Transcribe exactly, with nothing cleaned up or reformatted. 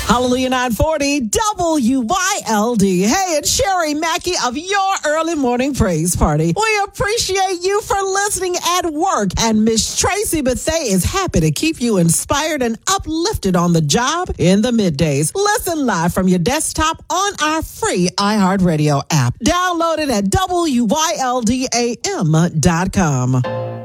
Hallelujah nine forty W Y L D. Hey, it's Sherry Mackey of your early morning praise party. We appreciate you for listening at work. And Miss Tracy Bethay is happy to keep you inspired and uplifted on the job in the middays. Listen live from your desktop on our free iHeartRadio app. Download it at W Y L D A M dot com.